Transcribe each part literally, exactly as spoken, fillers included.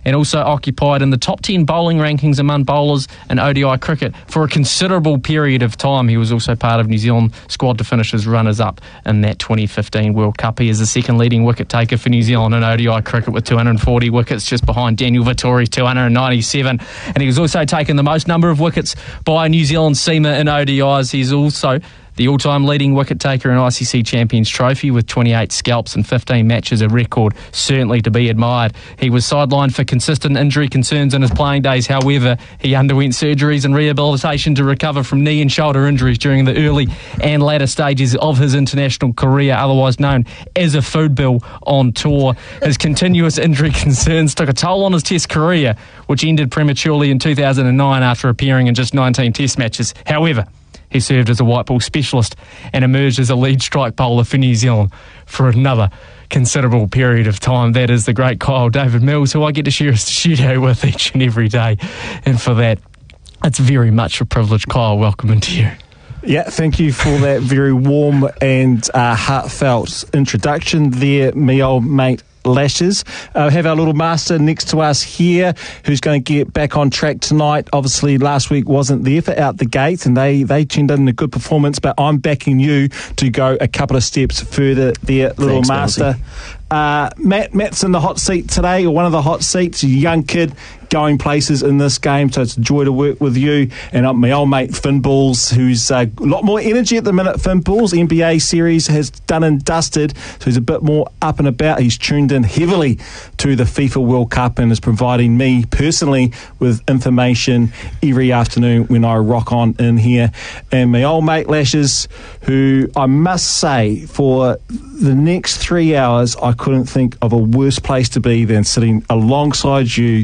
and also occupied in the top ten bowling rankings among bowlers in O D I cricket for a considerable period of time. He was also part of New Zealand squad to finish as runners-up in that twenty fifteen World Cup. He is the second leading wicket taker for New Zealand in O D I cricket with two hundred forty wickets, just behind Daniel Vettori's two hundred ninety-seven, and he was also taken the most number of wickets by a New Zealand seamer in O D Is. He's also the all-time leading wicket taker in I C C Champions Trophy with twenty-eight scalps in fifteen matches, a record certainly to be admired. He was sidelined for consistent injury concerns in his playing days. However, he underwent surgeries and rehabilitation to recover from knee and shoulder injuries during the early and latter stages of his international career, otherwise known as a food bill on tour. His continuous injury concerns took a toll on his Test career, which ended prematurely in two thousand nine after appearing in just nineteen Test matches. However, he served as a white ball specialist and emerged as a lead strike bowler for New Zealand for another considerable period of time. That is the great Kyle David Mills, who I get to share a studio with each and every day. And for that, it's very much a privilege. Kyle, welcome into you. Yeah, thank you for that very warm and uh, heartfelt introduction there, me old mate Lashes. Uh, we have our little master next to us here who's going to get back on track tonight. Obviously last week wasn't there for Out the Gates, and they, they tuned in a good performance, but I'm backing you to go a couple of steps further there, little Thanks, master. Uh, Matt, Matt's in the hot seat today, or one of the hot seats, a young kid going places in this game, so it's a joy to work with you. And uh, my old mate Finn Balls, who's uh, a lot more energy at the minute. Finn Balls, N B A series has done and dusted, so he's a bit more up and about. He's tuned in heavily to the FIFA World Cup and is providing me personally with information every afternoon when I rock on in here. And my old mate Lashes, who I must say, for the next three hours, I couldn't think of a worse place to be than sitting alongside you,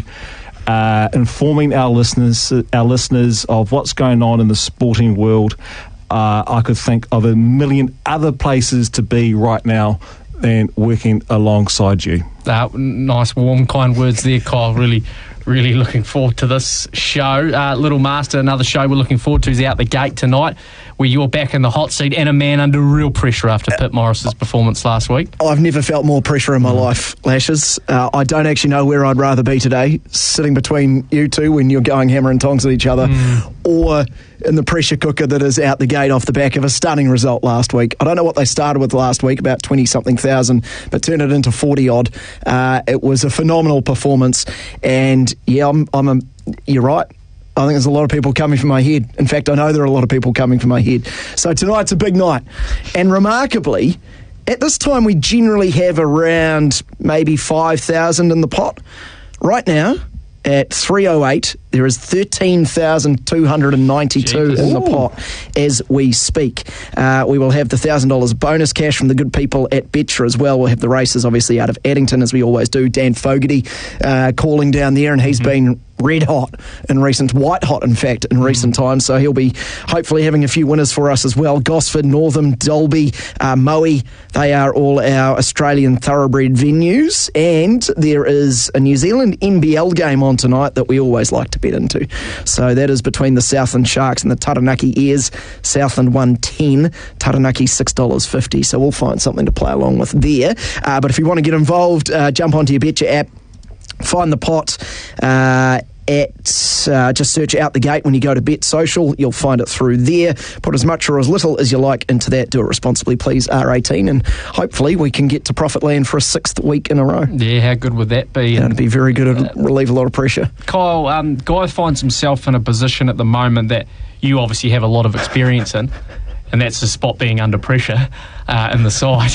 uh, informing our listeners, our listeners of what's going on in the sporting world. Uh, I could think of a million other places to be right now than working alongside you. Uh, nice, warm, kind words there, Kyle. Really, really looking forward to this show. Uh, Little Master, another show we're looking forward to is Out the Gate tonight, where you're back in the hot seat and a man under real pressure after Pip Morris's performance last week. I've never felt more pressure in my mm. life, Lashes. Uh, I don't actually know where I'd rather be today, sitting between you two when you're going hammer and tongs at each other, mm. or in the pressure cooker that is Out the Gate off the back of a stunning result last week. I don't know what they started with last week, about twenty-something thousand, but turned it into forty-odd. Uh, it was a phenomenal performance, and yeah, I'm, I'm a, you're right. I think there's a lot of people coming for my head. In fact, I know there are a lot of people coming for my head. So tonight's a big night. And remarkably, at this time we generally have around maybe five thousand in the pot. Right now, at three oh eight, there is thirteen thousand two hundred ninety-two Jeez. In the pot as we speak. Uh, we will have the one thousand dollars bonus cash from the good people at Betcher as well. We'll have the races, obviously, out of Addington, as we always do. Dan Fogarty uh, calling down there, and he's mm-hmm. been red hot in recent, white hot in fact, in mm. recent times, so he'll be hopefully having a few winners for us as well. Gosford, Northam, Dalby, uh, Moe, they are all our Australian thoroughbred venues, and there is a New Zealand N B L game on tonight that we always like to bet into, so that is between the Southland Sharks and the Taranaki Airs. Southland one ten, Taranaki six dollars fifty, so we'll find something to play along with there. Uh, but if you want to get involved, uh, jump onto your Betcher app, find the pot uh, at uh, just search Out the Gate when you go to Bet Social. You'll find it through there. Put as much or as little as you like into that. Do it responsibly, please. R eighteen, and hopefully we can get to Profit Land for a sixth week in a row. Yeah, how good would that be? That'd be very good. It'd relieve a lot of pressure. Kyle, um, Guy finds himself in a position at the moment that you obviously have a lot of experience in, and that's the spot being under pressure uh, in the side.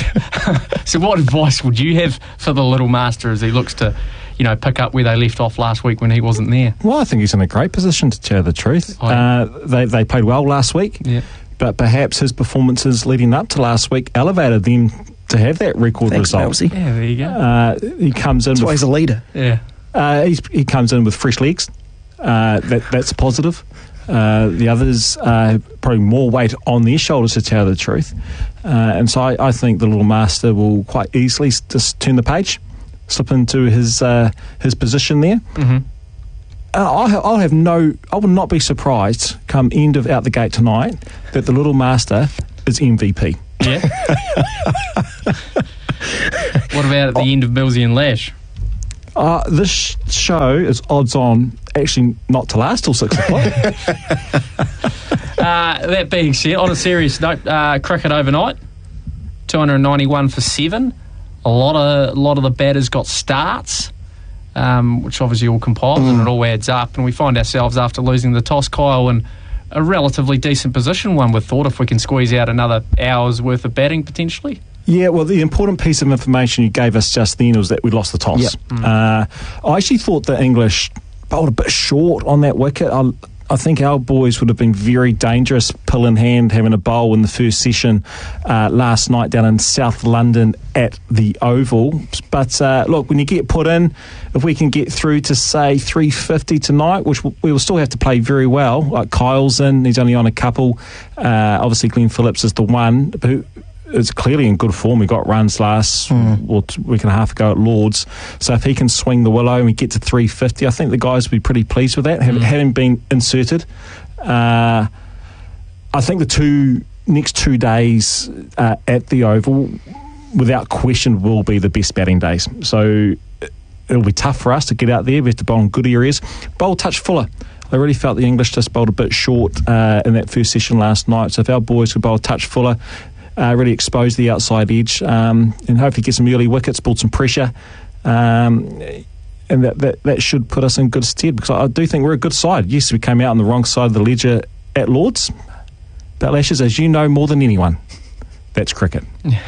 So what advice would you have for the little master as he looks to, you know, pick up where they left off last week when he wasn't there? Well, I think he's in a great position, to tell the truth. Oh, yeah. uh, they, they played well last week, yeah. but perhaps his performances leading up to last week elevated them to have that record Thanks, result. Melzy. Yeah, there you go. Uh, he comes in. That's with, why he's a leader. Yeah. Uh, he's, he comes in with fresh legs. Uh, that, that's positive. Uh, the others uh, probably more weight on their shoulders, to tell the truth. Uh, and so I, I think the little master will quite easily just turn the page, slip into his uh, his position there. Mm-hmm. Uh, I'll, have, I'll have no. I will not be surprised come end of Out the Gate tonight that the little master is M V P. Yeah. What about at the end of Millsy and Lash? Uh, this sh- show is odds on actually not to last till six o'clock. uh, that being said, on a serious note, uh, cricket overnight, two hundred ninety-one for seven. A lot of a lot of the batters got starts, um, which obviously all compiles mm. and it all adds up. And we find ourselves after losing the toss, Kyle, in a relatively decent position. One would thought if we can squeeze out another hour's worth of batting potentially. Yeah, well, the important piece of information you gave us just then was that we lost the toss. Yep. Mm. Uh, I actually thought the English bowled a bit short on that wicket. I, I think our boys would have been very dangerous, pill in hand, having a bowl in the first session uh, last night down in South London at the Oval. But uh, look, when you get put in, if we can get through to, say, three fifty tonight, which we will still have to play very well, like Kyle's in, he's only on a couple. Uh, obviously, Glenn Phillips is the one who is clearly in good form. He got runs last mm. or t- week and a half ago at Lords. So if he can swing the willow and we get to three fifty, I think the guys will be pretty pleased with that, mm. having been inserted. Uh, I think the two next two days uh, at the Oval, without question, will be the best batting days. So it'll be tough for us to get out there. We have to bowl in good areas. Bowl touch fuller. I really felt the English just bowled a bit short uh, in that first session last night. So if our boys could bowl a touch fuller, Uh, really expose the outside edge um, and hopefully get some early wickets, build some pressure, um, and that, that that should put us in good stead, because I, I do think we're a good side. Yes, we came out on the wrong side of the ledger at Lords, but Lashes, as you know more than anyone, that's cricket.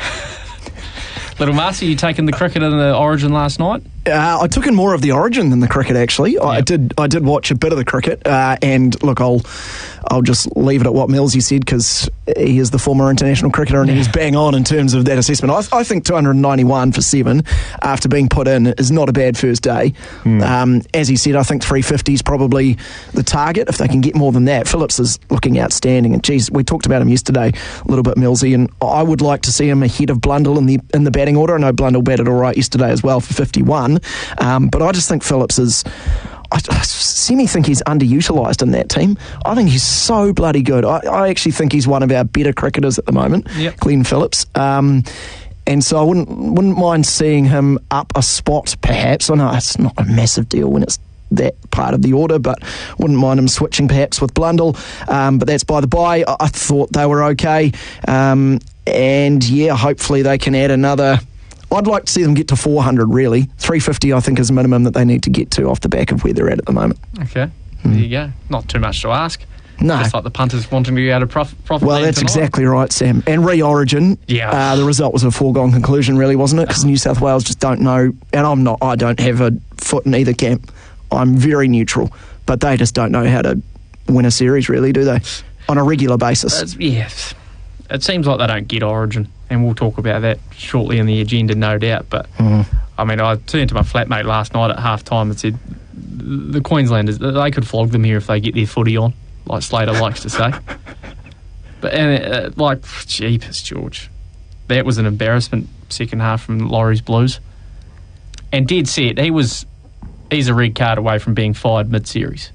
Little Marcy, you taking the cricket in the Origin last night? Uh, I took in more of the Origin than the cricket, actually. Yep. I did I did watch a bit of the cricket, uh, and look, I'll I'll just leave it at what Millsy said, because he is the former international cricketer and yeah. he's bang on in terms of that assessment. I, I think two hundred ninety-one for seven after being put in is not a bad first day. Mm. Um, as he said, I think three fifty is probably the target if they can get more than that. Phillips is looking outstanding, and geez, we talked about him yesterday a little bit, Millsy, and I would like to see him ahead of Blundell in the in the batting order. I know Blundell batted all right yesterday as well for fifty-one, um, but I just think Phillips is... I, I semi think he's underutilised in that team. I think he's so bloody good. I, I actually think he's one of our better cricketers at the moment, yep. Glenn Phillips. Um, and so I wouldn't wouldn't mind seeing him up a spot, perhaps. I know it's not a massive deal when it's that part of the order, but wouldn't mind him switching perhaps with Blundell. Um, but that's by the by. I, I thought they were okay. Um, and yeah, hopefully they can add another... I'd like to see them get to four hundred, really. three fifty, I think, is the minimum that they need to get to off the back of where they're at at the moment. Okay, mm. there you go. Not too much to ask. No. Just like the punters wanting to get out of prof- profit. Well, that's tonight. exactly right, Sam. And re-Origin, yeah. uh, the result was a foregone conclusion, really, wasn't it? Because New South Wales just don't know, and I'm not. I don't have a foot in either camp. I'm very neutral, but they just don't know how to win a series, really, do they? On a regular basis. It's, yes. It seems like they don't get Origin, and we'll talk about that shortly in the agenda, no doubt. But, mm. I mean, I turned to my flatmate last night at half-time and said, the Queenslanders, they could flog them here if they get their footy on, like Slater likes to say. But, and uh, like, jeepers, George. That was an embarrassment, second half from Laurie's Blues. And dead set, he was, he's a red card away from being fired mid-series.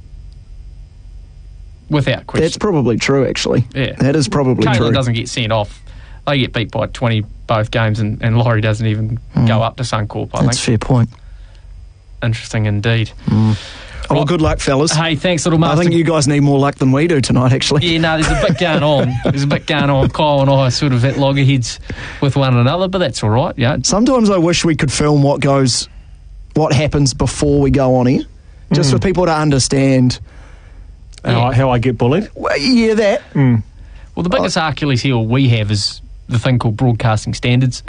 Without question. That's probably true, actually. Yeah. That is probably Caitlin true. Caitlin doesn't get sent off. They get beat by twenty both games, and, and Laurie doesn't even mm. go up to Suncorp, I That's think. That's a fair point. Interesting indeed. Mm. Oh, well, good luck, fellas. Hey, thanks, little master. I think you guys need more luck than we do tonight, actually. Yeah, no, there's a bit going on. There's a bit going on. Kyle and I are sort of at loggerheads with one another, but that's all right. Yeah. Sometimes I wish we could film what goes, what happens before we go on here, just mm. for people to understand... How, yeah. I, how I get bullied? Well, yeah, that. Mm. Well, the biggest oh. Achilles heel we have is the thing called broadcasting standards.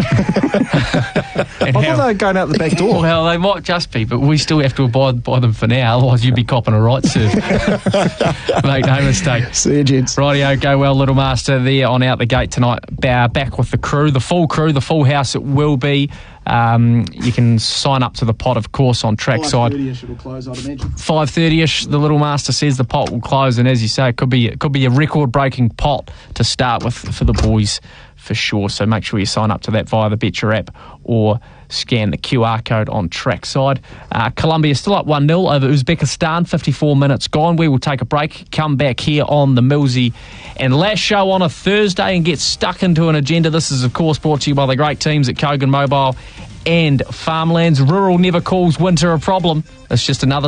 I thought they were going out the back door. Well, they might just be, but we still have to abide by them for now, otherwise you'd be copping a right serve. Mate, no mistake. See you, gents. Rightio, go well, little master, there on Out the Gate tonight. Back with the crew, the full crew, the full house it will be. Um, you can sign up to the pot, of course, on Trackside. five thirty-ish it'll close, I'd imagine. five thirty-ish, the little master says the pot will close, and as you say, it could be, it could be a record-breaking pot to start with for the boys, for sure. So make sure you sign up to that via the Betcha app or scan the Q R code on Trackside. Uh, Colombia still up one nil over Uzbekistan, fifty-four minutes gone. We will take a break, come back here on the Millsy and Lash show on a Thursday and get stuck into an agenda. This is, of course, brought to you by the great teams at Kogan Mobile and farmlands. Rural never calls winter a problem. It's just another